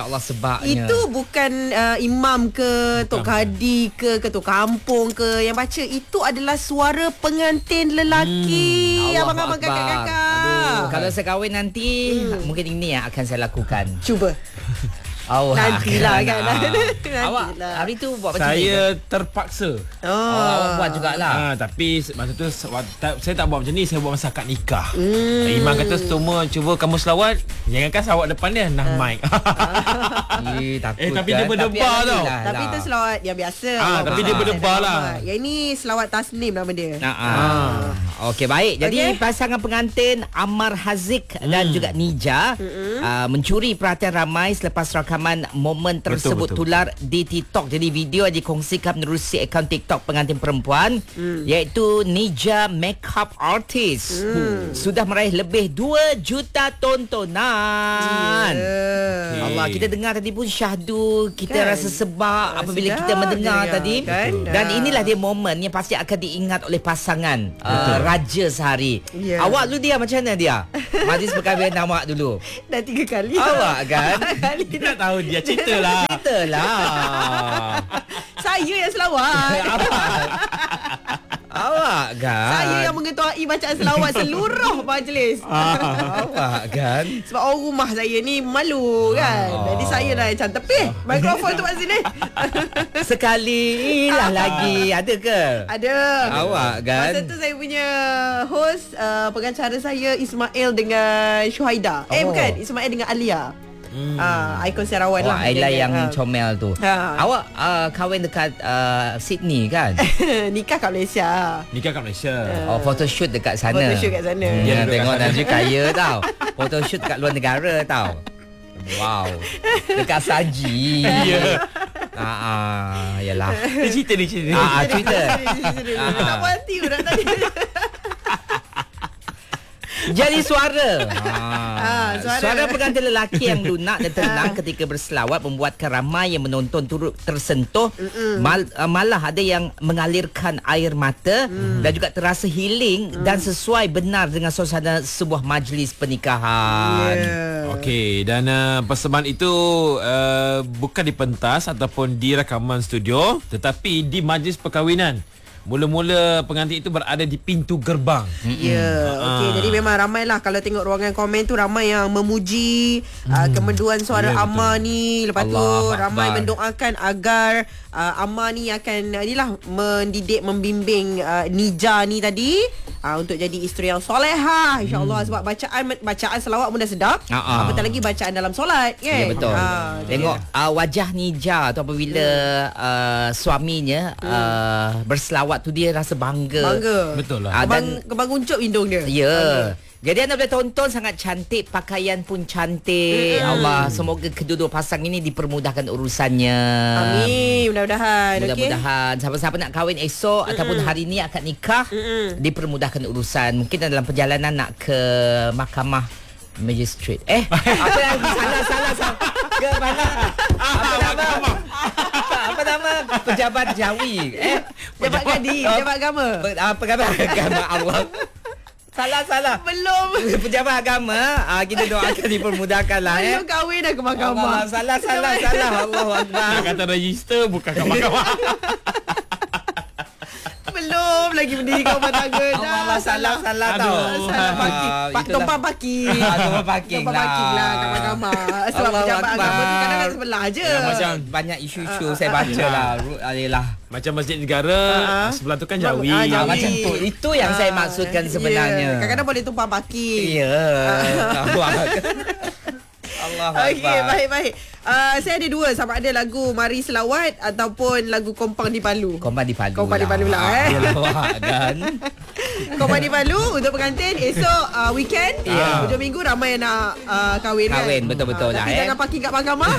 Allah sebabnya. Itu bukan imam ke, tok kadi ke, ketua kampung ke yang baca. Itu adalah suara pengantin lelaki. Abang-abang, kakak-kakak. Kalau saya kahwin nanti, mungkin ini yang akan saya lakukan. Cuba. Nantilah kan. Awak hari tu buat macam ni? Saya terpaksa. Awak buat jugalah. Tapi masa tu saya tak buat macam ni. Saya buat masa akad nikah. Imam kata semua cuba kamu selawat. Jangankan selawat depan dia, nah mic. Takut tapi dia berdebar tau. Tapi itu selawat yang biasa. Tapi dia berdebar lah. Yang ini selawat tasnim nama dia. Okey, baik. Jadi pasangan pengantin Ammar Haziq dan juga Nija mencuri perhatian ramai selepas rakaman momen tersebut tular di TikTok. Jadi video dikongsikan menerusi akaun TikTok pengantin perempuan iaitu Nija Makeup Artist. Sudah meraih lebih 2 juta tontonan. Allah, kita dengar tadi pun syahdu, kita rasa sebab apabila kita mendengar tadi. Dan inilah dia momen yang pasti akan diingat oleh pasangan raja sehari. Awak dulu dia macam mana dia? Majlis perkahwinan awak dulu. Dah 3 kali. Awak kan? Kita tak tahu dia ceritalah. Saya yang selawat. Awak kan? Saya yang mengetuai bacaan selawat seluruh majlis. Awak kan? Sebab orang rumah saya ni malu kan. Jadi saya dah macam tepi mikrofon tu kat sini. Sekali lah lagi. Ada ke? Ada. Awak kan? Masa tu saya punya host pengacara saya Ismail dengan Syuhaida. Bukan, Ismail dengan Alia. Ikon Sarawak lah. Aila yang comel tu. Awak kahwin dekat Sydney kan? Nikah kat Malaysia. Photoshoot dekat sana. Photoshoot kat sana. Tengok Najib kaya tau. Photoshoot kat luar negara tau. Wow. Dekat Saji. Yalah. Dia cerita. Cerita. Tak berhenti nak tadi. Jadi suara pengantin lelaki yang lunak dan tenang ketika berselawat membuatkan ramai yang menonton turut tersentuh. Malah ada yang mengalirkan air mata dan juga terasa healing dan sesuai benar dengan suasana sebuah majlis pernikahan. Okey, dan persembahan itu bukan di pentas ataupun di rakaman studio, tetapi di majlis perkahwinan. Mula-mula pengantin itu berada di pintu gerbang. Okey, jadi memang ramailah kalau tengok ruangan komen tu ramai yang memuji kemerduan suara Ammar ni. Lepas tu ramai mendoakan agar Ammar ni akan mendidik, membimbing Nija ni tadi untuk jadi isteri yang solehah, insya-Allah. Sebab bacaan selawat pun dah sedap. Apatah lagi bacaan dalam solat, kan? Ya, betul. Tengok wajah Nija tu apabila suaminya berselawat tu dia rasa bangga. Betul lah. Kebang uncup hidung dia. Ya. Jadi anda boleh tonton, sangat cantik, pakaian pun cantik. Allah, semoga kedua-dua pasang ini dipermudahkan urusannya. Amin, mudah-mudahan. Mudah-mudahan siapa-siapa nak kahwin esok ataupun hari ni akad nikah dipermudahkan urusan. Mungkin dalam perjalanan nak ke mahkamah magistrate. Apa yang salah ke mana? Apa nama pejabat Jawi? Pejabat Kadi, pejabat agama. Pejabat agama, Allah. Salah. Belum. Pejabat agama, kita doakan dipermudahkan lah. Belum kahwin dah ke mahkamah. Salah. Allahu Akbar. Nak kata register bukan ke mahkamah. Belum lagi mendirikan rumah tangga dah. Salah tau. Salah parking. Tumpang parking. Tumpang parking lah kat mahkamah. Sebab pejabat agama tu kadang kat sebelah je. Macam banyak isu-isu saya baca lah. Adalah macam masjid negara sebelah tu kan Jawi. Macam tu. Itu yang saya maksudkan sebenarnya. Kadang-kadang boleh tumpang parking. Allah. Okey, baik. Saya ada dua, sama ada lagu Mari Selawat ataupun lagu Kompang di Palu. Kompang di Palu lah. Dan Kompang di Palu untuk pengantin esok weekend. Hujung minggu ramai yang nak kahwin kan. Betul-betul lah. Tapi jangan parking kat mahkamah.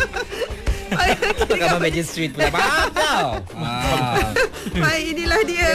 Mahkamah Magistrate pula. Maaf tau. Baik, inilah dia.